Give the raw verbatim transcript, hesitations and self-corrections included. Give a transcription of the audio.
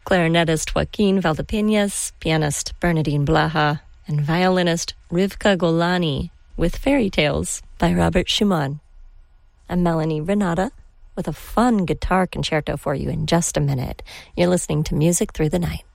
clarinetist Joaquin Valdepeñas, pianist Bernadine Blaha, and violinist Rivka Golani with Fairy Tales by Robert Schumann. I'm Melanie Renata with a fun guitar concerto for you in just a minute. You're listening to Music Through the Night.